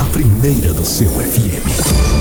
primeira do seu FM.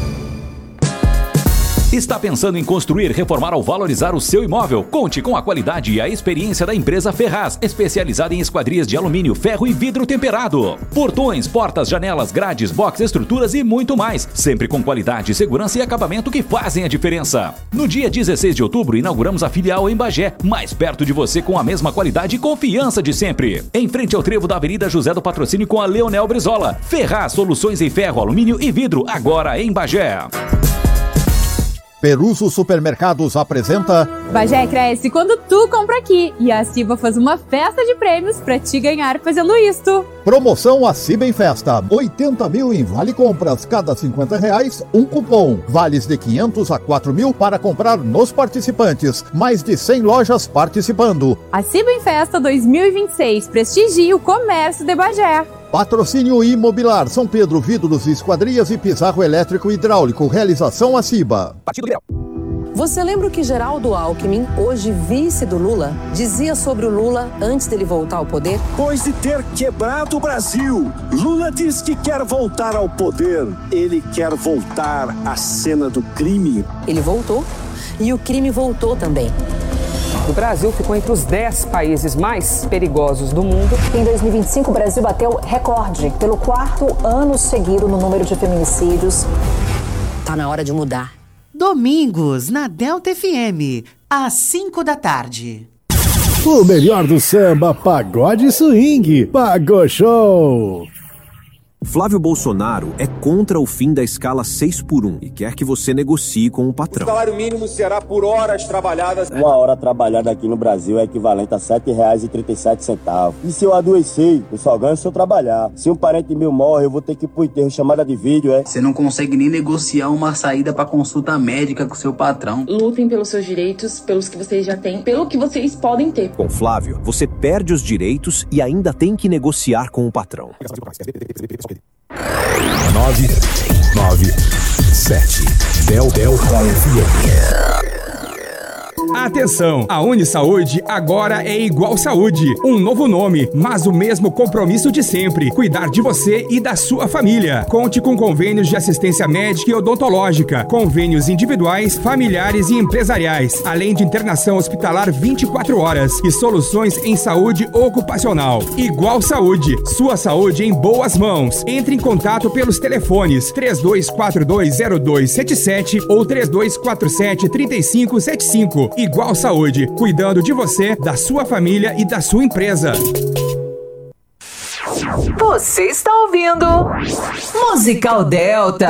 Está pensando em construir, reformar ou valorizar o seu imóvel? Conte com a qualidade e a experiência da empresa Ferraz, especializada em esquadrias de alumínio, ferro e vidro temperado. Portões, portas, janelas, grades, box, estruturas e muito mais. Sempre com qualidade, segurança e acabamento que fazem a diferença. No dia 16 de outubro, inauguramos a filial em Bagé, mais perto de você com a mesma qualidade e confiança de sempre. Em frente ao trevo da Avenida José do Patrocínio com a Leonel Brizola. Ferraz, soluções em ferro, alumínio e vidro, agora em Bagé. Peruso Supermercados apresenta Bagé cresce quando tu compra aqui e a Ciba faz uma festa de prêmios pra te ganhar fazendo isto. Promoção A Ciba em Festa, 80 mil em vale compras, cada R$50 um cupom, vales de 500 a 4 mil para comprar nos participantes, mais de 100 lojas participando. A Ciba em Festa 2026, prestigie o comércio de Bagé. Patrocínio Imobilar, São Pedro, vidros, esquadrias e pizarro elétrico e hidráulico. Realização Aciba. Você lembra o que Geraldo Alckmin, hoje vice do Lula, dizia sobre o Lula antes dele voltar ao poder? Depois de ter quebrado o Brasil, Lula diz que quer voltar ao poder. Ele quer voltar à cena do crime. Ele voltou e o crime voltou também. O Brasil ficou entre os 10 países mais perigosos do mundo. Em 2025, o Brasil bateu recorde pelo 4º ano seguido no número de feminicídios. Tá na hora de mudar. Domingos, na Delta FM, às 5 da tarde. O melhor do samba, pagode e swing. Pagou Show! Flávio Bolsonaro é contra o fim da escala 6x1 e quer que você negocie com o patrão. O salário mínimo será por horas trabalhadas. Uma hora trabalhada aqui no Brasil é equivalente a R$7,37. E se eu adoecer, eu só ganho se eu trabalhar. Se um parente meu morre, eu vou ter que ir pro enterro, chamada de vídeo, Você não consegue nem negociar uma saída pra consulta médica com seu patrão. Lutem pelos seus direitos, pelos que vocês já têm, pelo que vocês podem ter. Com Flávio, você perde os direitos e ainda tem que negociar com o patrão. 997 Delta FM. Atenção, a Unisaúde agora é Igual Saúde, um novo nome, mas o mesmo compromisso de sempre, cuidar de você e da sua família. Conte com convênios de assistência médica e odontológica, convênios individuais, familiares e empresariais, além de internação hospitalar 24 horas e soluções em saúde ocupacional. Igual Saúde, sua saúde em boas mãos. Entre em contato pelos telefones 32420277 ou 3247-3575. Igual Saúde, cuidando de você, da sua família e da sua empresa. Você está ouvindo Musical Delta.